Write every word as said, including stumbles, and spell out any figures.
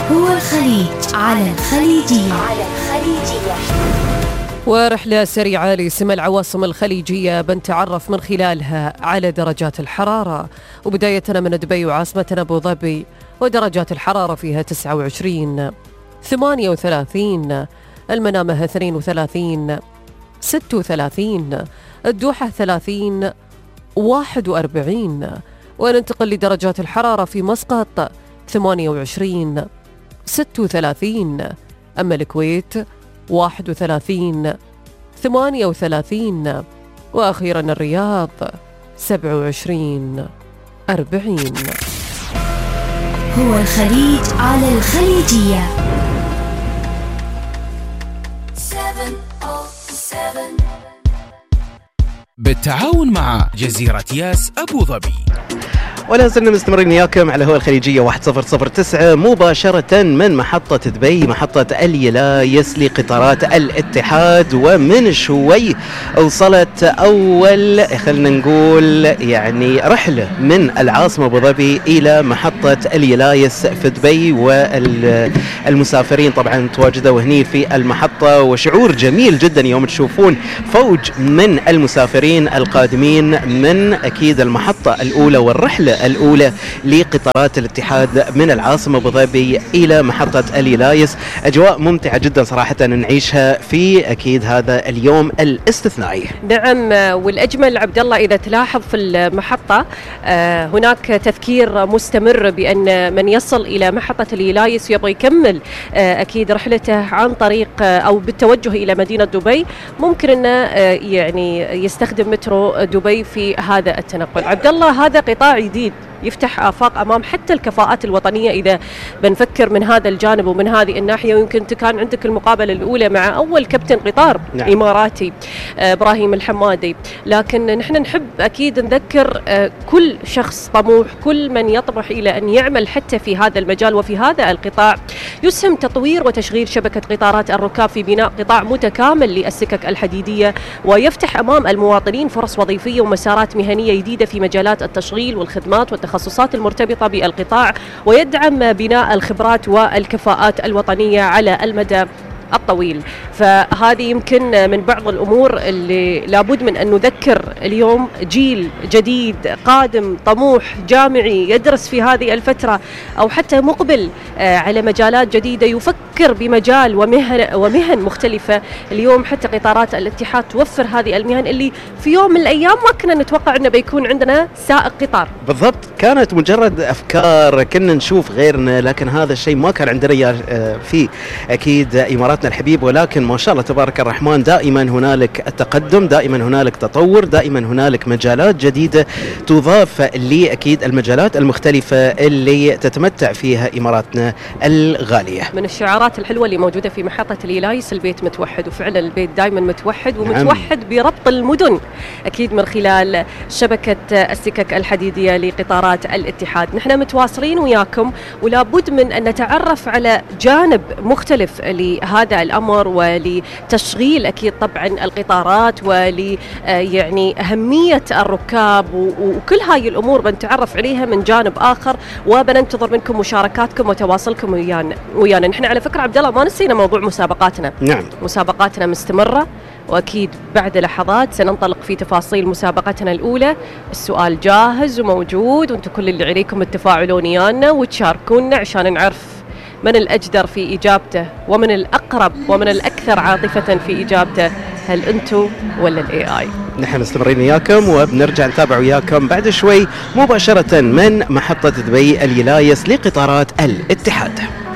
هو الخليج على الخليجية. على الخليجية. ورحلة سريعة لسمى العواصم الخليجية بنتعرف من خلالها على درجات الحرارة، وبدايتنا من دبي وعاصمتنا أبو ظبي، ودرجات الحرارة فيها تسعة وعشرين، ثمانية وثلاثين، المنامة اثنين وثلاثين، ستة وثلاثين، الدوحة ثلاثين، واحد وأربعين. وننتقل لدرجات الحرارة في مسقط ثمانية وعشرين، ستة وثلاثين، أما الكويت واحد وثلاثين، ثمانية وثلاثين، وأخيرا الرياض سبعة وعشرين، أربعين. هو الخليج على الخليجية. بالتعاون مع جزيرة ياس أبو ظبي. ولا زلنا مستمرين وياكم على هو الخليجية واحد صفر صفر تسعة مباشرة من محطة دبي، محطة اليلايس لقطارات الاتحاد. ومن شوي وصلت أول خلنا نقول يعني رحلة من العاصمة أبو ظبي إلى محطة اليلايس في دبي، والمسافرين طبعا تواجدوا هني في المحطة، وشعور جميل جدا يوم تشوفون فوج من المسافرين القادمين من أكيد المحطة الأولى والرحلة الأولى لقطارات الاتحاد من العاصمة أبو ظبي إلى محطة اليلايس. أجواء ممتعة جدا صراحة نعيشها في أكيد هذا اليوم الاستثنائي. نعم، والأجمل عبد الله إذا تلاحظ في المحطة هناك تذكير مستمر بأن من يصل إلى محطة اليلايس يبغى يكمل أكيد رحلته عن طريق أو بالتوجه إلى مدينة دبي، ممكن أنه يعني يستخدم مترو دبي في هذا التنقل. عبد الله هذا قطاع جديد يفتح آفاق أمام حتى الكفاءات الوطنية إذا بنفكر من هذا الجانب ومن هذه الناحية. ويمكن كان عندك المقابلة الأولى مع أول كابتن قطار نعم. إماراتي إبراهيم الحمادي، لكن نحن نحب أكيد نذكر كل شخص طموح، كل من يطمح إلى أن يعمل حتى في هذا المجال وفي هذا القطاع، يسهم تطوير وتشغيل شبكة قطارات الركاب في بناء قطاع متكامل للسكك الحديدية، ويفتح أمام المواطنين فرص وظيفية ومسارات مهنية جديدة في مجالات التشغيل والخدمات والتخصصات المرتبطة بالقطاع، ويدعم بناء الخبرات والكفاءات الوطنية على المدى الطويل. فهذه يمكن من بعض الأمور اللي لابد من أن نذكر اليوم جيل جديد قادم طموح جامعي يدرس في هذه الفترة أو حتى مقبل على مجالات جديدة، يفكر بمجال ومهن, ومهن مختلفة. اليوم حتى قطارات الاتحاد توفر هذه المهن اللي في يوم من الأيام ما كنا نتوقع أنه بيكون عندنا سائق قطار. بالضبط، كانت مجرد أفكار كنا نشوف غيرنا، لكن هذا الشيء ما كان عندنا في أكيد إمارات الحبيب. ولكن ما شاء الله تبارك الرحمن دائما هنالك التقدم، دائما هنالك تطور، دائما هنالك مجالات جديدة تضاف لأكيد المجالات المختلفة اللي تتمتع فيها إماراتنا الغالية. من الشعارات الحلوة اللي موجودة في محطة اليلايس البيت متوحد، وفعلا البيت دائما متوحد ومتوحد نعم. بربط المدن أكيد من خلال شبكة السكك الحديدية لقطارات الاتحاد. نحن متواصلين وياكم، ولابد من أن نتعرف على جانب مختلف لهذا الأمر ولتشغيل أكيد طبعا القطارات ول يعني أهمية الركاب وكل هاي الأمور بنتعرف عليها من جانب آخر، وبننتظر منكم مشاركاتكم وتواصلكم ويانا. ويانا نحن على فكرة عبد الله ما نسينا موضوع مسابقاتنا. نعم، مسابقاتنا مستمرة، وأكيد بعد لحظات سننطلق في تفاصيل مسابقتنا الأولى. السؤال جاهز وموجود، وانتم كل اللي عليكم التفاعلون ويانا وتشاركونا عشان نعرف من الأجدر في إجابته ومن الأقرب ومن الأكثر عاطفة في إجابته، هل أنتم ولا الإي آي؟ نحن مستمرين وياكم وبنرجع نتابع وياكم بعد شوي مباشرة من محطة دبي اليلايس لقطارات الاتحاد.